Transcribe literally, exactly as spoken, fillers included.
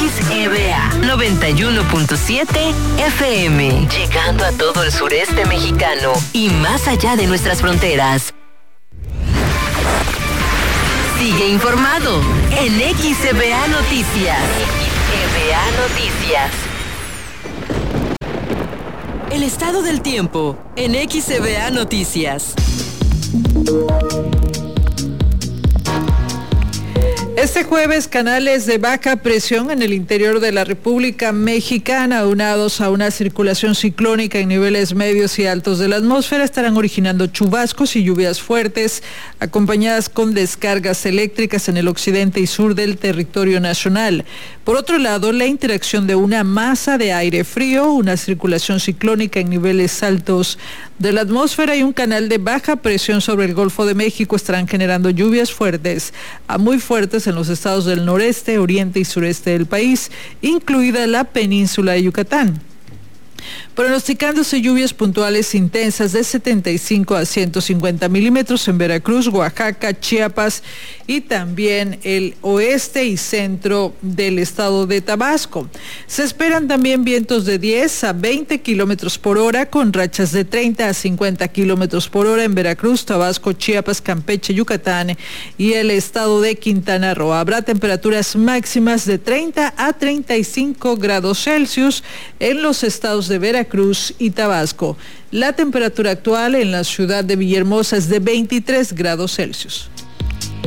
X E V A noventa y uno punto siete F M, llegando a todo el sureste mexicano y más allá de nuestras fronteras. Sigue informado en X E V A Noticias. X E V A Noticias. El estado del tiempo en X E V A Noticias. Este jueves, canales de baja presión en el interior de la República Mexicana, aunados a una circulación ciclónica en niveles medios y altos de la atmósfera, estarán originando chubascos y lluvias fuertes, acompañadas con descargas eléctricas en el occidente y sur del territorio nacional. Por otro lado, la interacción de una masa de aire frío, una circulación ciclónica en niveles altos de la atmósfera y un canal de baja presión sobre el Golfo de México estarán generando lluvias fuertes a muy fuertes en los estados del noreste, oriente y sureste del país, incluida la península de Yucatán. Pronosticándose lluvias puntuales intensas de setenta y cinco a ciento cincuenta milímetros en Veracruz, Oaxaca, Chiapas y también el oeste y centro del estado de Tabasco. Se esperan también vientos de diez a veinte kilómetros por hora con rachas de treinta a cincuenta kilómetros por hora en Veracruz, Tabasco, Chiapas, Campeche, Yucatán y el estado de Quintana Roo. Habrá temperaturas máximas de treinta a treinta y cinco grados Celsius en los estados de Veracruz y Tabasco. La temperatura actual en la ciudad de Villahermosa es de veintitrés grados Celsius.